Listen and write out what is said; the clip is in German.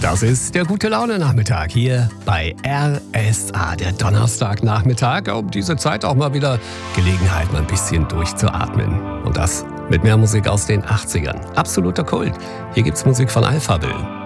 Das ist der Gute-Laune-Nachmittag hier bei RSA, der Donnerstagnachmittag. Um diese Zeit auch mal wieder Gelegenheit, mal ein bisschen durchzuatmen. Und das mit mehr Musik aus den 80ern. Absoluter Kult. Hier gibt's Musik von Alphaville.